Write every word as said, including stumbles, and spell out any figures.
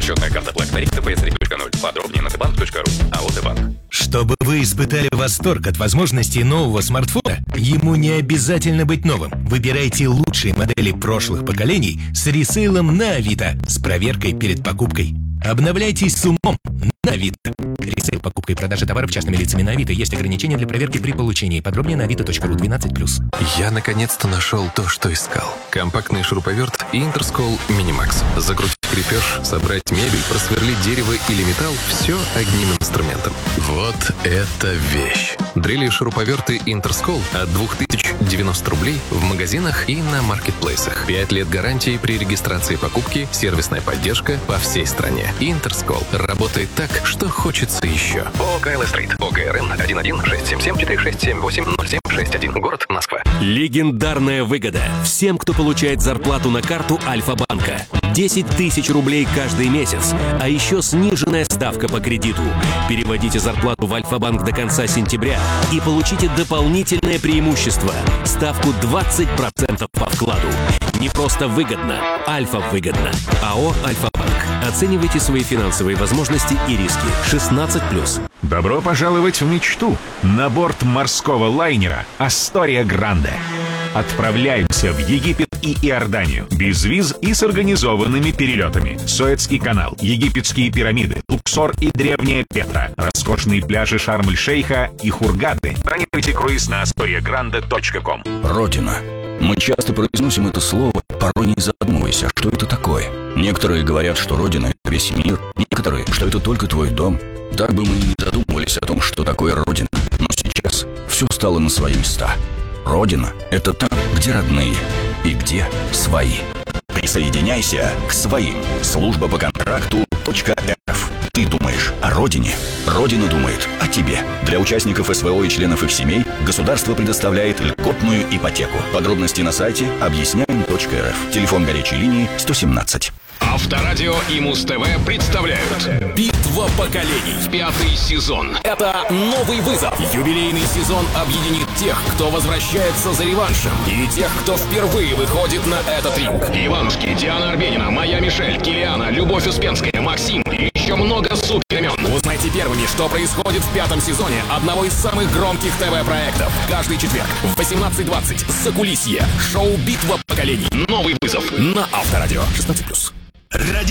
Расчетная карта Black Tarif тэ пэ эс три точка ноль. Подробнее на тбанк точка ру. АО «Тбанк». Чтобы вы испытали восторг от возможностей нового смартфона, ему не обязательно быть новым. Выбирайте лучшие модели прошлых поколений с ресейлом на Авито с проверкой перед покупкой. Обновляйтесь с умом на Авито. Ресейл, покупка и продажа товаров частными лицами на Авито. Есть ограничения для проверки при получении. Подробнее на авито точка ру двенадцать плюс. Я наконец-то нашел то, что искал. Компактный шуруповерт Интерскол Минимакс. Закрутить крепеж, собрать мебель, просверлить дерево или металл – все одним инструментом. Вот это вещь! Дрели и шуруповерты Интерскол от две тысячи девяносто рублей в магазинах и на маркетплейсах. пять лет гарантии при регистрации покупки, сервисная поддержка по всей стране. Интерскол работает так, что хочется еще. По КЛ-стрит. О Г Р Н один один шесть семь семь четыре шесть семь восемь ноль семь шесть один. Город Москва. Легендарная выгода всем, кто получает зарплату на карту Альфа-банка. десять тысяч рублей каждый месяц, а еще сниженная ставка по кредиту. Переводите зарплату в Альфа-банк до конца сентября и получите дополнительное преимущество – ставку двадцать процентов по вкладу. Не просто выгодно, Альфа-выгодно. АО «Альфа-банк». Оценивайте свои финансовые возможности и риски. шестнадцать плюс. Добро пожаловать в мечту на борт морского лайнера «Астория Гранде». Отправляемся в Египет и Иорданию без виз и с организованными перелетами. Суэцкий канал, египетские пирамиды, Луксор и древняя Петра, роскошные пляжи Шарм-эль-Шейха и Хургады. Бронируйте круиз на астория гранде точка ком. Родина. Мы часто произносим это слово, порой не задумываясь, а что это такое. Некоторые говорят, что Родина — это весь мир, некоторые, что это только твой дом. Так бы мы и не задумывались о том, что такое Родина. Но сейчас все стало на свои места. Родина — это там, где родные и где свои. Присоединяйся к своим. Служба по контракту .рф. Ты думаешь о родине, Родина думает о тебе. Для участников эс вэ о и членов их семей государство предоставляет льготную ипотеку. Подробности на сайте объясняем точка эр эф. Телефон горячей линии сто семнадцать. Авторадио и Муз-ТВ представляют Битва поколений. Пятый сезон. Это новый вызов. Юбилейный сезон объединит тех, кто возвращается за реваншем, и тех, кто впервые выходит на этот ринг. Иванушки, Диана Арбенина, моя Мишель, Килиана, Любовь Успенская, Максим и еще много суперимен. Узнайте первыми, что происходит в пятом сезоне одного из самых громких ТВ-проектов. Каждый четверг в восемнадцать двадцать. Закулисье. Шоу «Битва поколений». Новый вызов на Авторадио. шестнадцать плюс. Ради